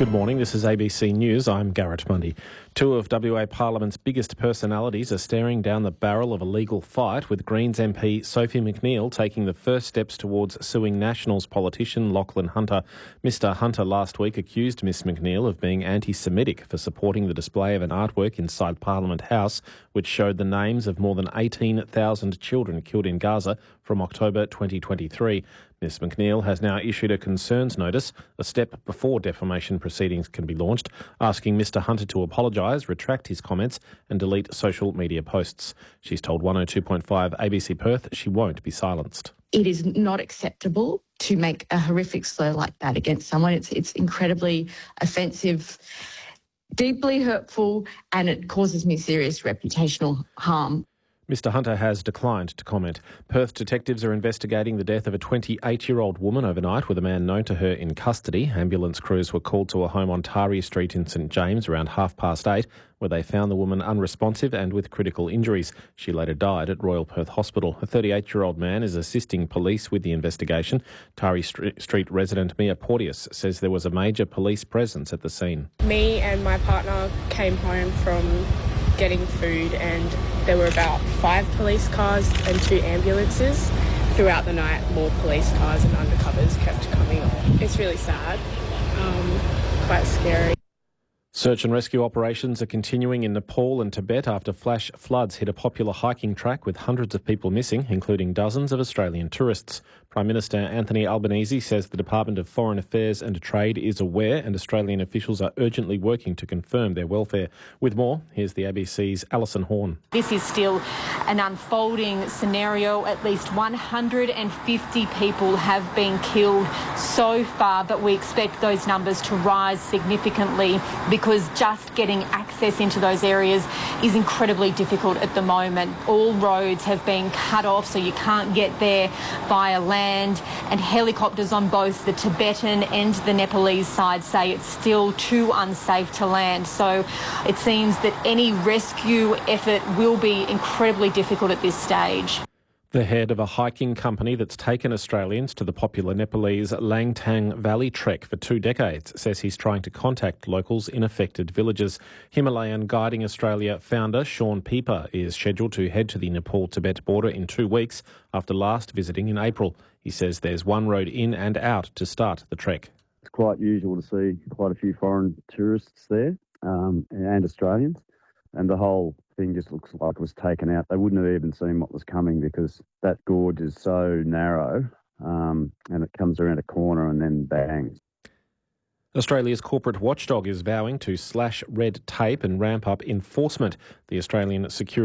Good morning, this is ABC News. I'm Garrett Mundy. Two of WA Parliament's biggest personalities are staring down the barrel of a legal fight, with Greens MP Sophie McNeil taking the first steps towards suing Nationals politician Lachlan Hunter. Mr Hunter last week accused Miss McNeil of being anti-Semitic for supporting the display of an artwork inside Parliament House which showed the names of more than 18,000 children killed in Gaza from October 2023. Ms McNeil has now issued a concerns notice, a step before defamation proceedings can be launched, asking Mr Hunter to apologise, retract his comments and delete social media posts. She's told 102.5 ABC Perth she won't be silenced. It is not acceptable to make a horrific slur like that against someone. It's incredibly offensive, deeply hurtful, and it causes me serious reputational harm. Mr Hunter has declined to comment. Perth detectives are investigating the death of a 28-year-old woman overnight with a man known to her in custody. Ambulance crews were called to a home on Tari Street in St James around 8:30, where they found the woman unresponsive and with critical injuries. She later died at Royal Perth Hospital. A 38-year-old man is assisting police with the investigation. Tari Street resident Mia Porteous says there was a major police presence at the scene. Me and my partner came home from getting food and there were about 5 police cars and 2 ambulances. Throughout the night, more police cars and undercovers kept coming on. It's really sad, quite scary. Search and rescue operations are continuing in Nepal and Tibet after flash floods hit a popular hiking track with hundreds of people missing, including dozens of Australian tourists. Prime Minister Anthony Albanese says the Department of Foreign Affairs and Trade is aware and Australian officials are urgently working to confirm their welfare. With more, here's the ABC's Alison Horn. This is still an unfolding scenario. At least 150 people have been killed so far, but we expect those numbers to rise significantly because just getting access into those areas is incredibly difficult at the moment. All roads have been cut off, so you can't get there via land, and helicopters on both the Tibetan and the Nepalese side say it's still too unsafe to land. So it seems that any rescue effort will be incredibly difficult at this stage. The head of a hiking company that's taken Australians to the popular Nepalese Langtang Valley trek for 2 decades says he's trying to contact locals in affected villages. Himalayan Guiding Australia founder Sean Pieper is scheduled to head to the Nepal-Tibet border in 2 weeks after last visiting in April. He says there's one road in and out to start the trek. It's quite usual to see quite a few foreign tourists there and Australians, and the whole thing just looks like it was taken out. They wouldn't have even seen what was coming because that gorge is so narrow and it comes around a corner and then bangs. Australia's corporate watchdog is vowing to slash red tape and ramp up enforcement. The Australian Security